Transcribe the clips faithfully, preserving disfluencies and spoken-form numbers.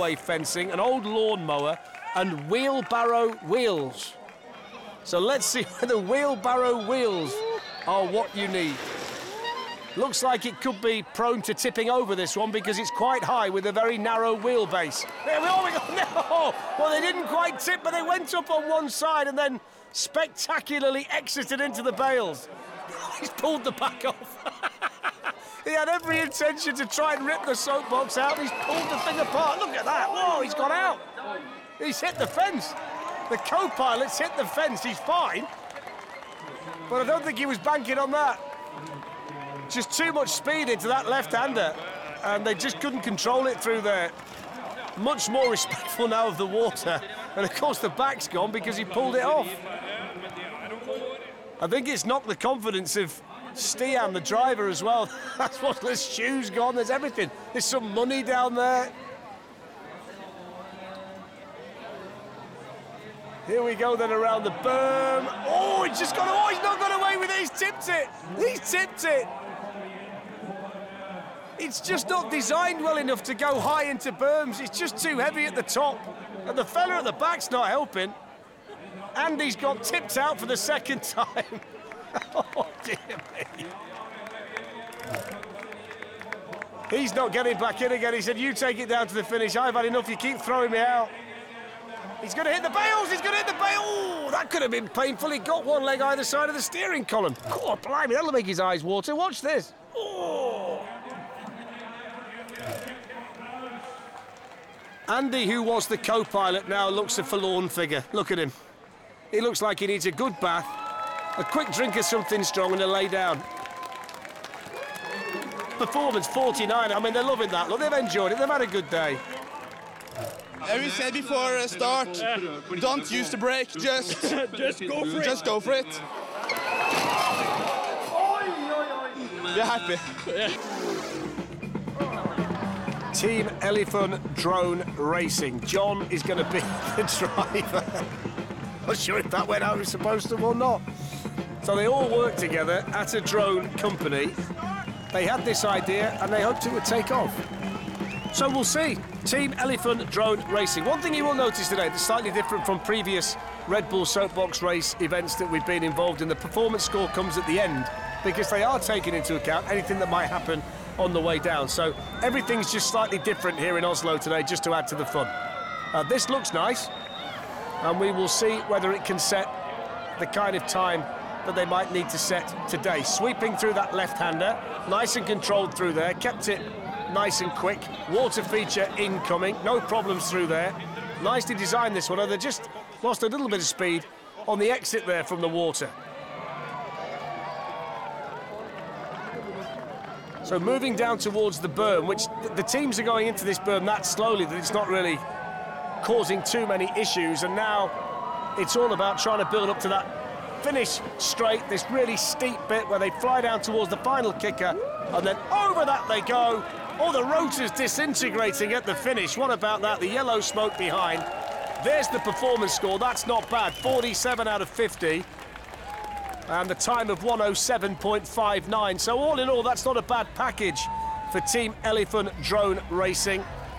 railway fencing, an old lawnmower, and wheelbarrow wheels. So let's see whether wheelbarrow wheels are what you need. Looks like it could be prone to tipping over, this one, because it's quite high with a very narrow wheelbase. There we are, we go. No! Well, they didn't quite tip, but they went up on one side and then spectacularly exited into the bales. He's pulled the back off. He had every intention to try and rip the soapbox out. He's pulled the thing apart. Look at that. Whoa, he's gone out. He's hit the fence. The co-pilot's hit the fence. He's fine. But I don't think he was banking on that. Just too much speed into that left-hander, and they just couldn't control it through there. Much more respectful now of the water, and of course the back's gone because he pulled it off. I think it's knocked the confidence of Stian, the driver, as well. That's what, there's shoes gone, there's everything. There's some money down there. Here we go then around the berm. Oh, he's just got, oh, he's not got away with it, he's tipped it. He's tipped it. It's just not designed well enough to go high into berms. It's just too heavy at the top. And the fella at the back's not helping. Andy's got tipped out for the second time. Oh, dear me. He's not getting back in again. He said, you take it down to the finish. I've had enough. You keep throwing me out. He's going to hit the bales. He's going to hit the bale. Oh, that could have been painful. He got one leg either side of the steering column. Oh, blimey, that'll make his eyes water. Watch this. Oh. Andy, who was the co-pilot, now looks a forlorn figure. Look at him. He looks like he needs a good bath, a quick drink of something strong and a lay down. Performance forty-nine. I mean, they're loving that. Look, they've enjoyed it. They've had a good day. As we said before uh, start, don't use the brake, just, just go for it. Just go for it. We're happy. Yeah. Team Elephant Drone Racing. John is going to be the driver. Not sure if that went how it was supposed to or not. So they all work together at a drone company. They had this idea and they hoped it would take off. So we'll see. Team Elephant Drone Racing. One thing you will notice today that's slightly different from previous Red Bull Soapbox race events that we've been involved in, the performance score comes at the end because they are taking into account anything that might happen on the way down. So everything's just slightly different here in Oslo today, just to add to the fun. Uh, this looks nice, and we will see whether it can set the kind of time that they might need to set today. Sweeping through that left-hander, nice and controlled through there, kept it nice and quick. Water feature incoming, no problems through there. Nicely designed this one, although they just lost a little bit of speed on the exit there from the water. So moving down towards the berm, which th the teams are going into this berm that slowly that it's not really causing too many issues, and now it's all about trying to build up to that finish straight, this really steep bit where they fly down towards the final kicker, and then over that they go. All the rotors disintegrating at the finish. What about that? The yellow smoke behind. There's the performance score. That's not bad. forty-seven out of fifty. And the time of one oh seven point five nine. So all in all, that's not a bad package for Team Elephant Drone Racing.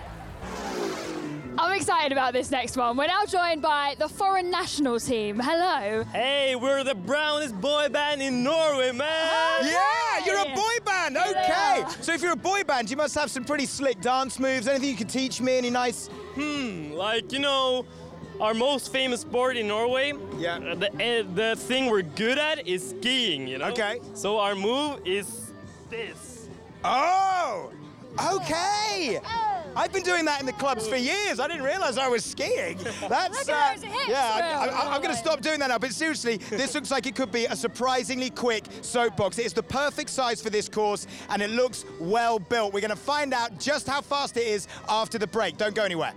I'm excited about this next one. We're now joined by the foreign national team. Hello. Hey, we're the brownest boy band in Norway, man! Yeah, you're a boy band, okay. So if you're a boy band, you must have some pretty slick dance moves. Anything you could teach me, any nice... Hmm, like, you know, our most famous sport in Norway, yeah. uh, the, uh, the thing we're good at is skiing, you know? Okay. So our move is this. Oh, okay. I've been doing that in the clubs for years. I didn't realize I was skiing. That's, Look at those hips. yeah, I, I, I'm going to stop doing that now. But seriously, this looks like it could be a surprisingly quick soapbox. It's the perfect size for this course, and it looks well built. We're going to find out just how fast it is after the break. Don't go anywhere.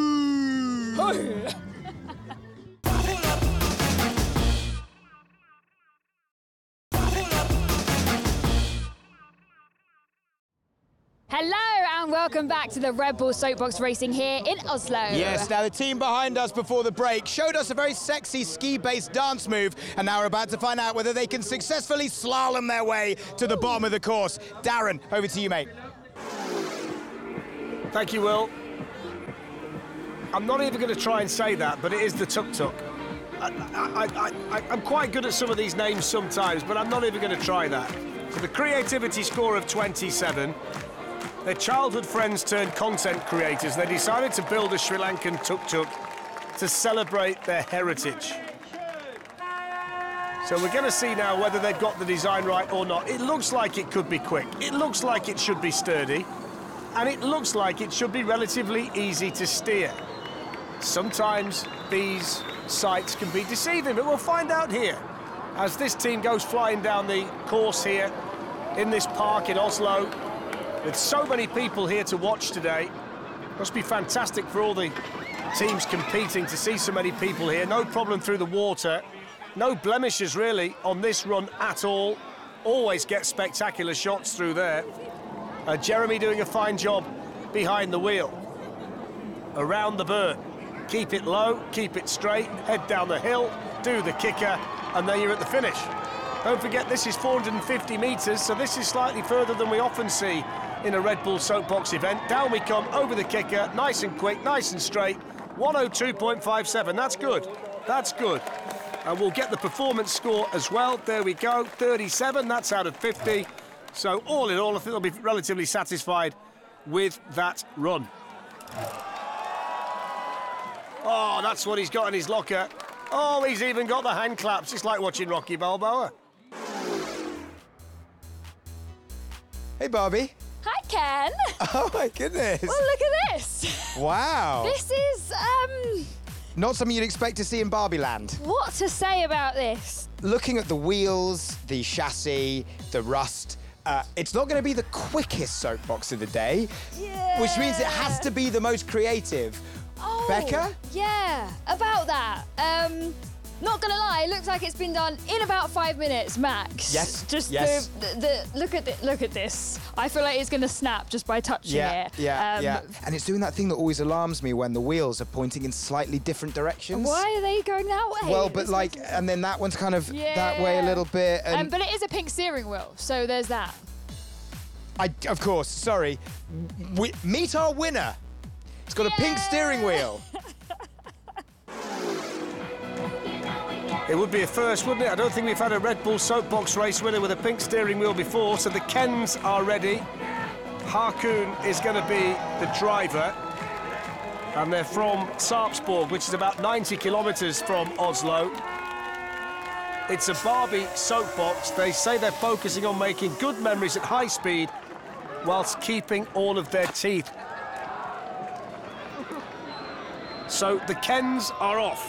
Hello and welcome back to the Red Bull Soapbox Racing here in Oslo. Yes, now the team behind us before the break showed us a very sexy ski-based dance move, and now we're about to find out whether they can successfully slalom their way to the bottom of the course. Darren, over to you, mate. Thank you, Will. I'm not even going to try and say that, but it is the tuk-tuk. I, I, I, I, I'm quite good at some of these names sometimes, but I'm not even going to try that. So the creativity score of twenty-seven. Their childhood friends turned content creators. They decided to build a Sri Lankan tuk-tuk to celebrate their heritage. So we're going to see now whether they've got the design right or not. It looks like it could be quick. It looks like it should be sturdy. And it looks like it should be relatively easy to steer. Sometimes these sights can be deceiving, but we'll find out here as this team goes flying down the course here in this park in Oslo. With so many people here to watch today, must be fantastic for all the teams competing to see so many people here. No problem through the water, no blemishes really on this run at all. Always get spectacular shots through there. Uh, Jeremy doing a fine job behind the wheel. Around the burn, keep it low, keep it straight, head down the hill, do the kicker, and then you're at the finish. Don't forget this is four hundred fifty metres, so this is slightly further than we often see in a Red Bull Soapbox event. Down we come, over the kicker, nice and quick, nice and straight. one oh two point five seven, that's good, that's good. And we'll get the performance score as well. There we go, thirty-seven, that's out of fifty. So all in all, I think they'll be relatively satisfied with that run. Oh, that's what he's got in his locker. Oh, he's even got the hand claps. It's like watching Rocky Balboa. Hey, Barbie. Hi, Ken. Oh, my goodness. Well, look at this. Wow. This is, um... Not something you'd expect to see in Barbie Land. what to say about this? Looking at the wheels, the chassis, the rust, uh, it's not going to be the quickest soapbox of the day, Yeah. which means it has to be the most creative. Oh, Becca? Yeah, about that. Um, not gonna lie, it looks like it's been done in about five minutes max. Yes, Just yes. The, the, the look at the, look at this. I feel like it's gonna snap just by touching Yeah, it. yeah, Um, yeah. And it's doing that thing that always alarms me when the wheels are pointing in slightly different directions. Why are they going that way? Well, but This like, makes- and then that one's kind of that way a Yeah. little bit. And Um, but it is a pink steering wheel, so there's that. I, of course, sorry. We, meet our winner. It's got a pink steering wheel. It would be a first, wouldn't it? I don't think we've had a Red Bull Soapbox race winner with a pink steering wheel before, so the Kens are ready. Haakon is going to be the driver, and they're from Sarpsborg, which is about ninety kilometres from Oslo. It's a Barbie Soapbox. They say they're focusing on making good memories at high speed whilst keeping all of their teeth. So the Kens are off.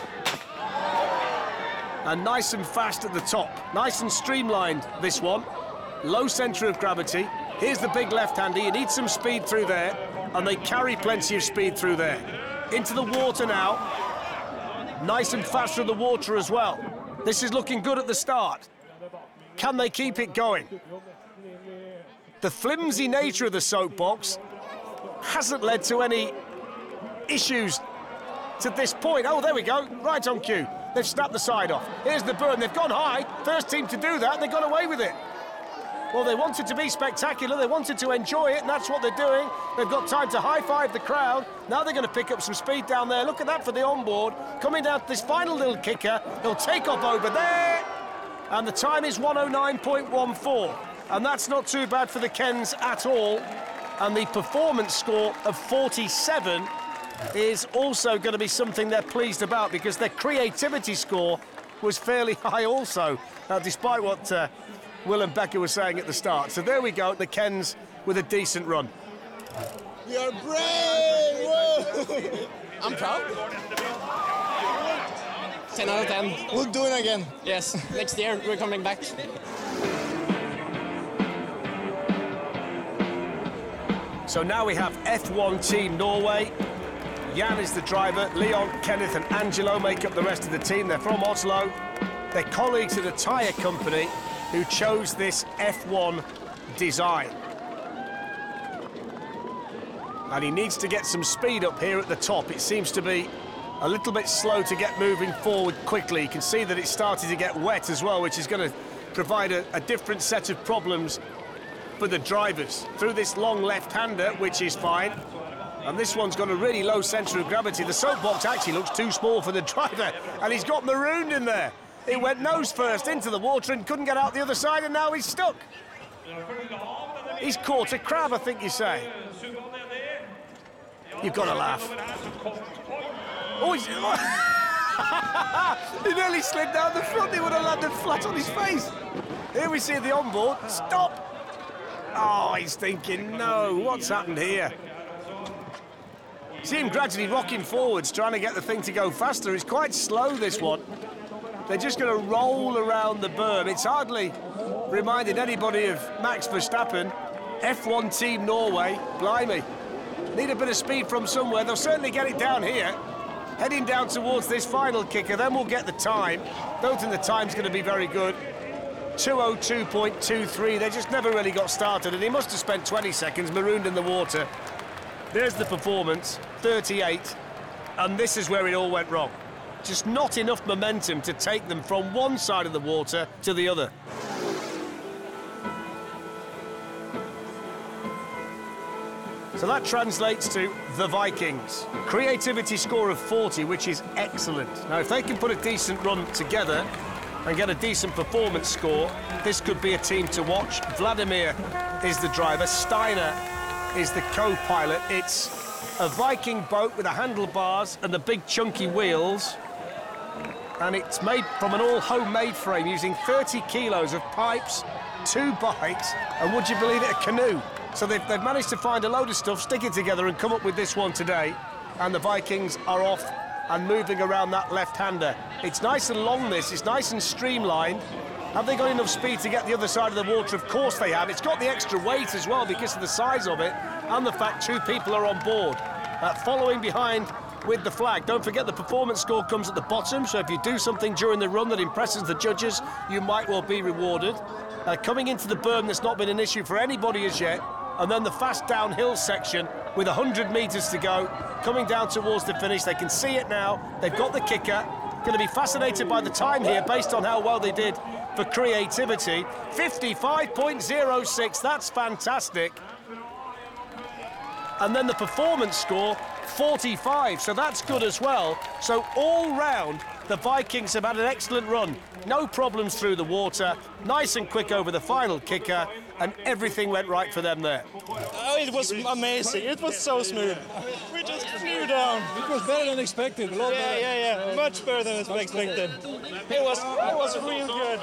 And nice and fast at the top. Nice and streamlined, this one. Low centre of gravity. Here's the big left-hander. You need some speed through there. And they carry plenty of speed through there. Into the water now. Nice and fast through the water as well. This is looking good at the start. Can they keep it going? The flimsy nature of the Soapbox hasn't led to any issues to this point. Oh, there we go. Right on cue. They've snapped the side off. Here's the burn. They've gone high. First team to do that, and they got away with it. Well, they wanted to be spectacular. They wanted to enjoy it, and that's what they're doing. They've got time to high-five the crowd. Now they're going to pick up some speed down there. Look at that for the onboard. Coming down to this final little kicker. They'll take off over there. And the time is one oh nine point one four. And that's not too bad for the Kens at all. And the performance score of forty-seven is also going to be something they're pleased about, because their creativity score was fairly high also, uh, despite what uh, Will and Becca were saying at the start. So there we go, the Kens with a decent run. We are brave! Whoa! I'm proud. ten out of ten. We'll do it again. Yes, next year we're coming back. So now we have F one Team Norway. Jan is the driver. Leon, Kenneth and Angelo make up the rest of the team. They're from Oslo. They're colleagues at a tyre company who chose this F one design. And he needs to get some speed up here at the top. It seems to be a little bit slow to get moving forward quickly. You can see that it's starting to get wet as well, which is going to provide a, a different set of problems for the drivers. Through this long left-hander, which is fine. And this one's got a really low centre of gravity. The soapbox actually looks too small for the driver, and he's got marooned in there. He went nose first into the water and couldn't get out the other side, and now he's stuck. He's caught a crab, I think you say. You've got to laugh. Oh, he's... he nearly slid down the front. He would have landed flat on his face. Here we see the onboard. Stop. Oh, he's thinking, no, what's happened here? See him gradually rocking forwards, trying to get the thing to go faster. It's quite slow, this one. They're just going to roll around the berm. It's hardly reminded anybody of Max Verstappen. F one Team Norway, blimey. Need a bit of speed from somewhere. They'll certainly get it down here. Heading down towards this final kicker, then we'll get the time. Don't think the time's going to be very good. two oh two point two three, they just never really got started, and he must have spent twenty seconds marooned in the water. There's the performance, thirty-eight, and this is where it all went wrong. Just not enough momentum to take them from one side of the water to the other. So that translates to the Vikings. Creativity score of forty, which is excellent. Now, if they can put a decent run together and get a decent performance score, this could be a team to watch. Vladimir is the driver, Steiner is the co-pilot. It's a Viking boat with the handlebars and the big chunky wheels, and it's made from an all-homemade frame using thirty kilos of pipes, two bikes, and would you believe it, a canoe. So they've, they've managed to find a load of stuff, stick it together and come up with this one today, and the Vikings are off and moving around that left-hander. It's nice and long, this. It's nice and streamlined. Have they got enough speed to get the other side of the water? Of course they have. It's got the extra weight as well because of the size of it and the fact two people are on board. Uh, following behind with the flag. Don't forget the performance score comes at the bottom, so if you do something during the run that impresses the judges, you might well be rewarded. Uh, coming into the berm, that's not been an issue for anybody as yet. And then the fast downhill section with one hundred metres to go, coming down towards the finish. They can see it now. They've got the kicker. Going to be fascinated by the time here based on how well they did for creativity. fifty-five point oh six, that's fantastic. And then the performance score, forty-five, so that's good as well. So all round, the Vikings have had an excellent run. No problems through the water, nice and quick over the final kicker, and everything went right for them there. Oh, it was amazing. It was so smooth. We just flew down. It was better than expected. A lot Yeah, better. yeah, yeah. Much better than expected. It was, it was real good.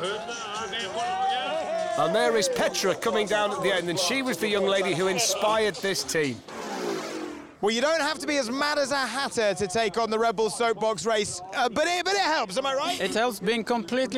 And there is Petra coming down at the end, and she was the young lady who inspired this team. Well, you don't have to be as mad as a hatter to take on the Red Bull Soapbox race, uh, but, it, but it helps, am I right? It helps being completely